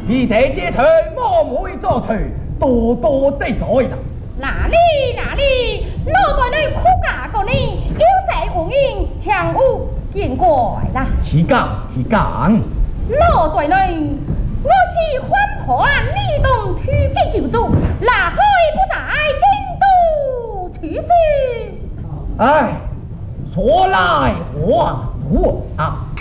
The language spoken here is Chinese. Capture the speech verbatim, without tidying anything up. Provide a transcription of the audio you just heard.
你这街头我没做错，多多得罪了。 哪里哪里，老对你苦嫁过你，有在无因，强无见怪啦。 起讲起讲， 老对你，我是欢欢你动土的救主，哪可不在京都去世？ 哎，说来话多啊。